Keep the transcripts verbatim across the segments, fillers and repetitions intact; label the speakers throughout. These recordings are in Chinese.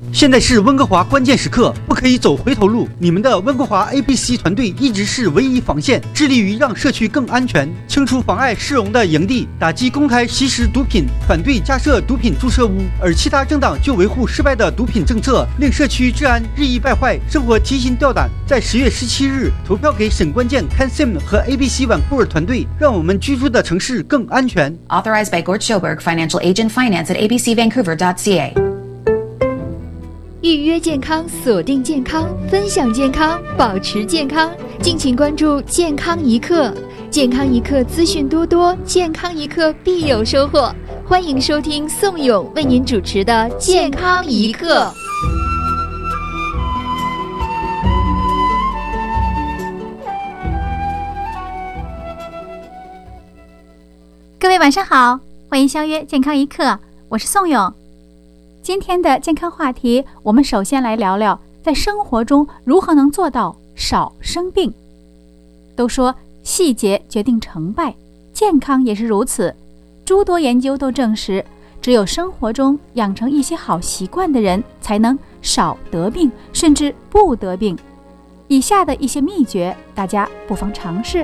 Speaker 1: 现在是温哥华关键时刻，不可以走回头路。你们的温哥华 A B C 团队一直是唯一防线，致力于让社区更安全，清除妨碍市容的营地，打击公开吸食毒品，反对加设毒品注射屋。而其他政党就维护失败的毒品政策，令社区治安日益败坏，生活提心吊胆。在十月十七日投票给沈关键 Ken Sim 和 A B C 晚库尔团队，让我们居住的城市更安全。
Speaker 2: Authorized by Gord Schoberg, Financial Agent Finance at a b c vancouver dot c a。
Speaker 3: 预约健康，锁定健康，分享健康，保持健康。敬请关注健康一刻，健康一刻资讯多多，健康一刻必有收获。欢迎收听宋勇为您主持的健康一刻。
Speaker 4: 各位晚上好，欢迎相约健康一刻，我是宋勇。今天的健康话题，我们首先来聊聊在生活中如何能做到少生病。都说细节决定成败，健康也是如此。诸多研究都证实，只有生活中养成一些好习惯的人，才能少得病，甚至不得病。以下的一些秘诀，大家不妨尝试。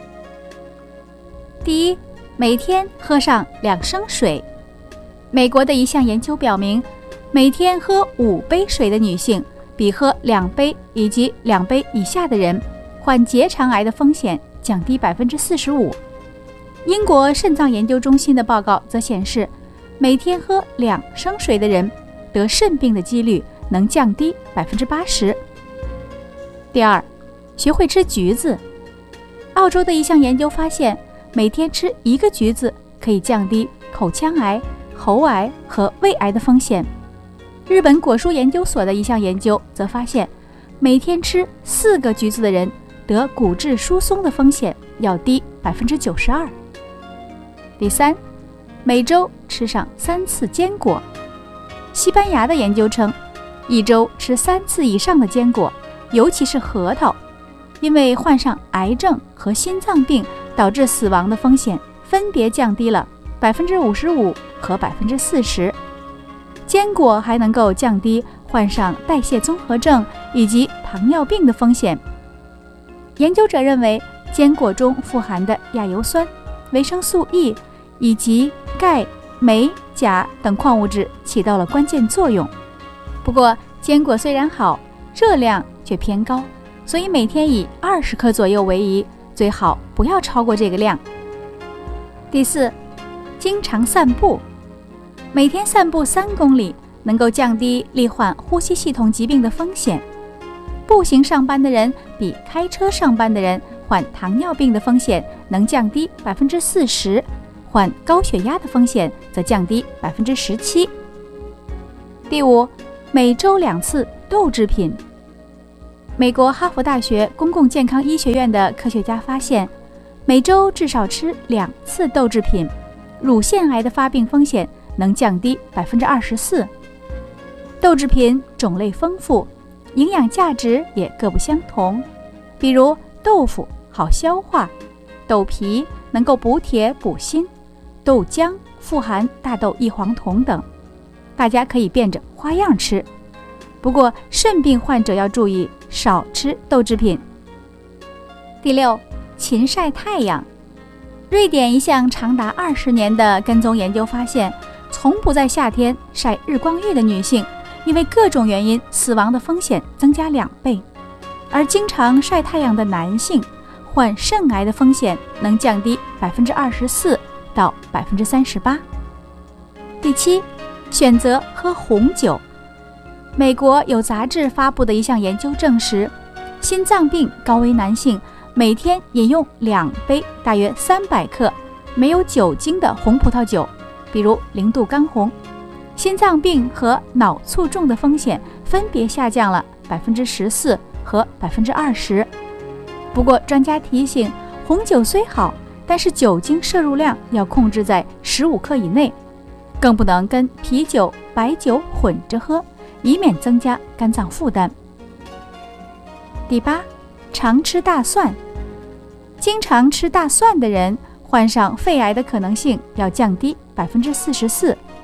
Speaker 4: 第一，每天喝上两升水。美国的一项研究表明，每天喝五杯水的女性，比喝两杯以及两杯以下的人，患结肠癌的风险降低百分之四十五。英国肾脏研究中心的报告则显示，每天喝两升水的人，得肾病的几率能降低百分之八十。第二，学会吃橘子。澳洲的一项研究发现，每天吃一个橘子可以降低口腔癌、喉癌和胃癌的风险。日本果蔬研究所的一项研究则发现，每天吃四个橘子的人得骨质疏松的风险要低百分之九十二。第三，每周吃上三次坚果。西班牙的研究称，一周吃三次以上的坚果，尤其是核桃，因为患上癌症和心脏病导致死亡的风险分别降低了百分之五十五和百分之四十。坚果还能够降低患上代谢综合症以及糖尿病的风险。研究者认为，坚果中富含的亚油酸、维生素 E 以及钙、镁、钾等矿物质起到了关键作用。不过，坚果虽然好，热量却偏高，所以每天以二十克左右为宜，最好不要超过这个量。第四，经常散步。每天散步三公里，能够降低罹患呼吸系统疾病的风险。步行上班的人比开车上班的人患糖尿病的风险能降低百分之四十，患高血压的风险则降低百分之十七。第五，每周两次豆制品。美国哈佛大学公共健康医学院的科学家发现，每周至少吃两次豆制品，乳腺癌的发病风险能降低百分之二十四。豆制品种类丰富，营养价值也各不相同。比如豆腐好消化，豆皮能够补铁补锌，豆浆富含大豆异黄酮等，大家可以变着花样吃。不过肾病患者要注意少吃豆制品。第六，勤晒太阳。瑞典一项长达二十年的跟踪研究发现，从不在夏天晒日光浴的女性，因为各种原因死亡的风险增加两倍，而经常晒太阳的男性，患肾癌的风险能降低百分之二十四到百分之三十八。第七，选择喝红酒。美国有杂志发布的一项研究证实，心脏病高危男性每天饮用两杯大约三百克没有酒精的红葡萄酒，比如零度干红，心脏病和脑卒中的风险分别下降了百分之十四和百分之二十。不过专家提醒，红酒虽好，但是酒精摄入量要控制在十五克以内，更不能跟啤酒、白酒混着喝，以免增加肝脏负担。第八，常吃大蒜。经常吃大蒜的人，患上肺癌的可能性要降低百分之四十四。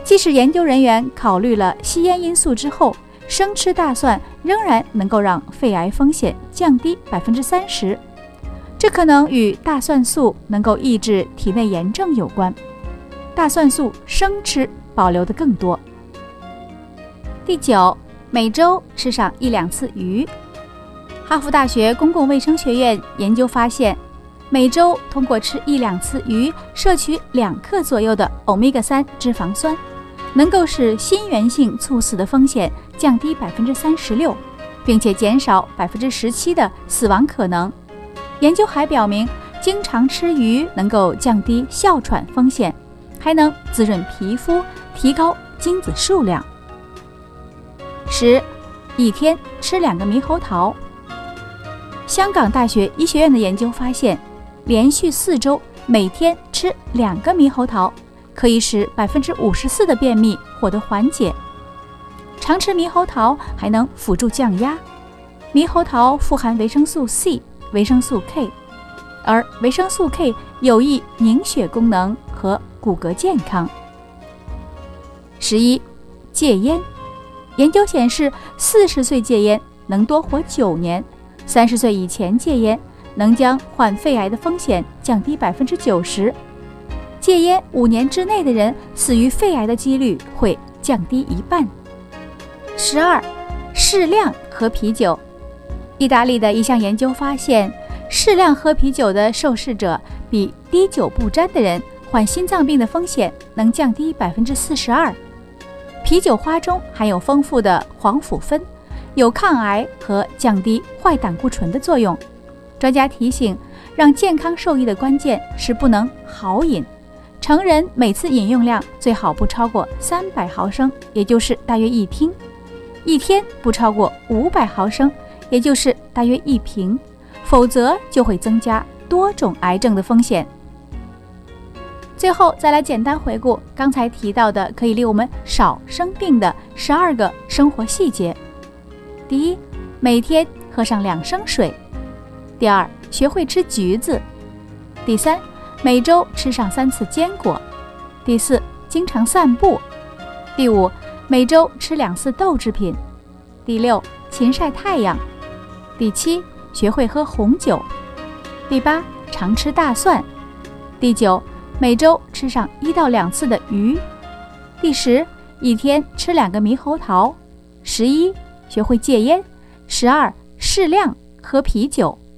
Speaker 4: 即使研究人员考虑了吸烟因素之后，生吃大蒜仍然能够让肺癌风险降低 百分之三十， 这可能与大蒜素能够抑制体内炎症有关。大蒜素生吃保留的更多。第九，每周吃上一两次鱼。哈佛大学公共卫生学院研究发现，每周通过吃一两次鱼，摄取两克左右的欧米伽三脂肪酸，能够使心源性猝死的风险降低 百分之三十六， 并且减少 百分之十七 的死亡可能。研究还表明，经常吃鱼能够降低哮喘风险，还能滋润皮肤，提高精子数量。十，一天吃两个猕猴桃。香港大学医学院的研究发现，连续四周每天吃两个猕猴桃，可以使 百分之五十四 的便秘获得缓解。常吃猕猴桃还能辅助降压。猕猴桃富含维生素 C、维生素 K， 而维生素 K 有益凝血功能和骨骼健康。十一，戒烟。研究显示，四十岁戒烟能多活九年，三十岁以前戒烟能将患肺癌的风险降低 百分之九十。戒烟五年之内的人死于肺癌的几率会降低一半。十二，适量喝啤酒。意大利的一项研究发现，适量喝啤酒的受试者比滴酒不沾的人患心脏病的风险能降低 百分之四十二。啤酒花中含有丰富的黄腐酚，有抗癌和降低坏胆固醇的作用。专家提醒，让健康受益的关键是不能豪饮。成人每次饮用量最好不超过三百毫升，也就是大约一听；一天不超过五百毫升，也就是大约一瓶，否则就会增加多种癌症的风险。最后再来简单回顾刚才提到的可以令我们少生病的十二个生活细节。第一，每天喝上两升水。第二，学会吃橘子。第三，每周吃上三次坚果。第四，经常散步。第五，每周吃两次豆制品。第六，勤晒太阳。第七，学会喝红酒。第八，常吃大蒜。第九，每周吃上一到两次的鱼。第十，一天吃两个猕猴桃。十一，学会戒烟。十二，适量喝啤酒。